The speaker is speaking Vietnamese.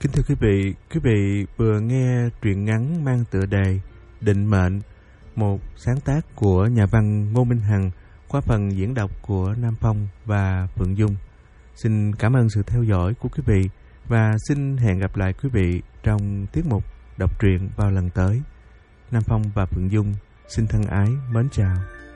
Kính thưa quý vị vừa nghe truyện ngắn mang tựa đề Định Mệnh, một sáng tác của nhà văn Ngô Minh Hằng qua phần diễn đọc của Nam Phong và Phượng Dung. Xin cảm ơn sự theo dõi của quý vị và xin hẹn gặp lại quý vị trong tiết mục đọc truyện vào lần tới. Nam Phong và Phượng Dung xin thân ái mến chào.